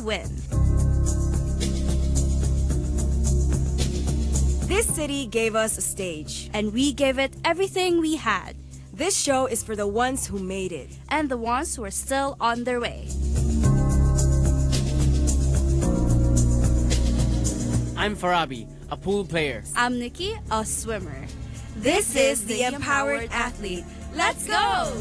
win. This city gave us a stage, And we gave it everything we had. this show is for the ones who made it. And the ones who are still on their way. I'm Farabi, a pool player. I'm Nikki, a swimmer. This is the Empowered Athlete. Let's go!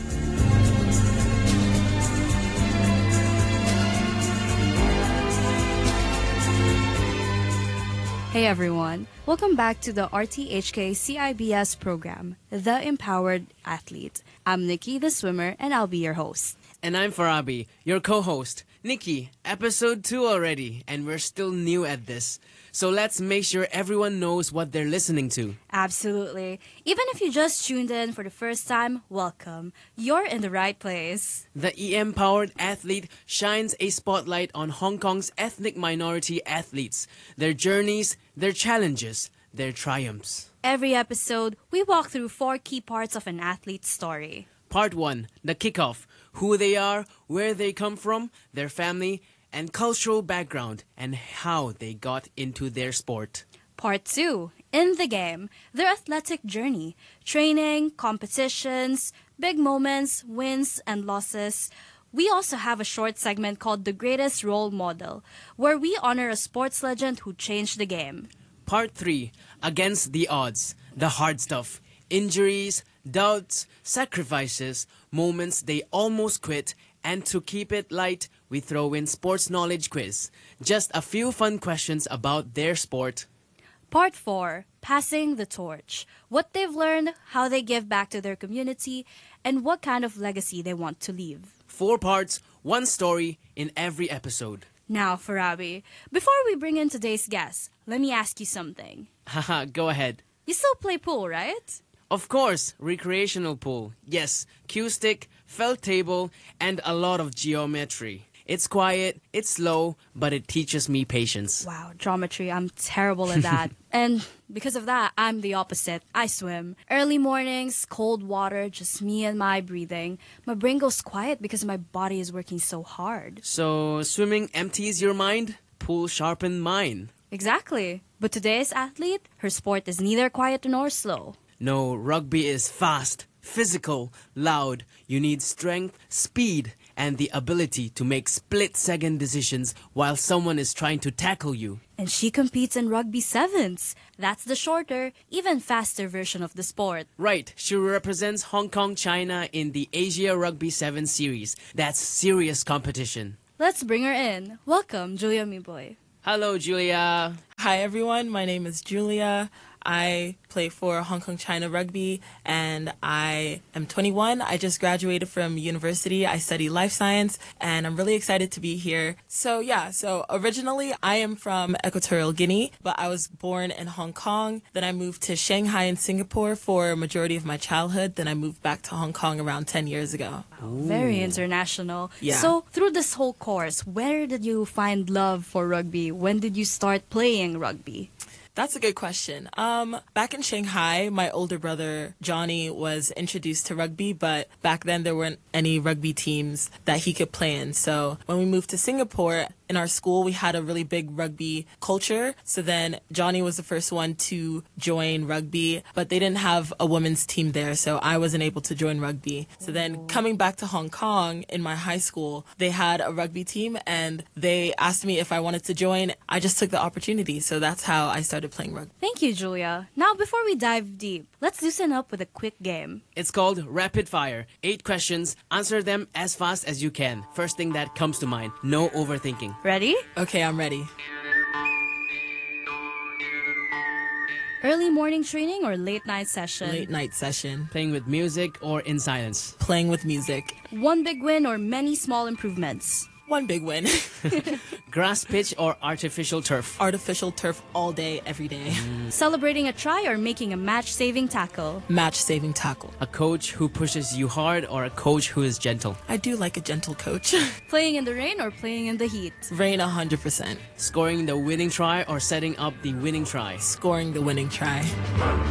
Hey everyone, welcome back to the RTHK CIBS program, The Empowered Athlete. I'm Nikki, the swimmer, and I'll be your host. And I'm Farabi, your co-host. Nikki, episode 2 already, and we're still new at this. So let's make sure everyone knows what they're listening to. Absolutely. Even if you just tuned in for the first time, welcome. You're in the right place. The Empowered Athlete shines a spotlight on Hong Kong's ethnic minority athletes, their journeys, their challenges, their triumphs. Every episode, we walk through 4 key parts of an athlete's story. Part 1, the kickoff. Who they are, where they come from, their family, and cultural background, and how they got into their sport. Part 2, in the game, their athletic journey, training, competitions, big moments, wins and losses. We also have a short segment called The Greatest Role Model, where we honor a sports legend who changed the game. Part 3, against the odds, the hard stuff, injuries, doubts, sacrifices, moments they almost quit, and to keep it light, we throw in sports knowledge quiz. Just a few fun questions about their sport. Part 4, passing the torch. What they've learned, how they give back to their community, and what kind of legacy they want to leave. 4 parts, 1 story in every episode. Now, Farabi, before we bring in today's guest, let me ask you something. Haha, go ahead. You still play pool, right? Of course, recreational pool. Yes, cue stick, felt table, and a lot of geometry. It's quiet, it's slow, but it teaches me patience. Wow, geometry, I'm terrible at that. And because of that, I'm the opposite. I swim. Early mornings, cold water, just me and my breathing. My brain goes quiet because my body is working so hard. So, swimming empties your mind, pool sharpen mine. Exactly. But today's athlete, her sport is neither quiet nor slow. No, rugby is fast, physical, loud. You need strength, speed, and the ability to make split-second decisions while someone is trying to tackle you. And she competes in rugby sevens. That's the shorter, even faster version of the sport. Right, she represents Hong Kong, China in the Asia Rugby 7 series. That's serious competition. Let's bring her in. Welcome, Julia Miboy. Hello, Julia. Hi everyone, my name is Julia. I play for Hong Kong China Rugby and I am 21. I just graduated from university. I study life science and I'm really excited to be here. So originally I am from Equatorial Guinea, but I was born in Hong Kong. Then I moved to Shanghai and Singapore for a majority of my childhood. Then I moved back to Hong Kong around 10 years ago. Very international. Yeah. So through this whole course, where did you find love for rugby? When did you start playing rugby? That's a good question. Back in Shanghai, my older brother, Johnny, was introduced to rugby, but back then there weren't any rugby teams that he could play in. So when we moved to Singapore, in our school, we had a really big rugby culture. So then Johnny was the first one to join rugby, but they didn't have a women's team there, so I wasn't able to join rugby. So then coming back to Hong Kong in my high school, they had a rugby team and they asked me if I wanted to join. I just took the opportunity. So that's how I started playing rugby. Thank you, Julia. Now, before we dive deep, let's loosen up with a quick game. It's called Rapid Fire. 8 questions. Answer them as fast as you can. First thing that comes to mind. No overthinking. Ready? Okay, I'm ready. Early morning training or late night session? Late night session. Playing with music or in silence? Playing with music. One big win or many small improvements? One big win. Grass pitch or artificial turf? Artificial turf all day, every day. Celebrating a try or making a match-saving tackle? Match-saving tackle. A coach who pushes you hard or a coach who is gentle? I do like a gentle coach. Playing in the rain or playing in the heat? Rain 100%. Scoring the winning try or setting up the winning try? Scoring the winning try.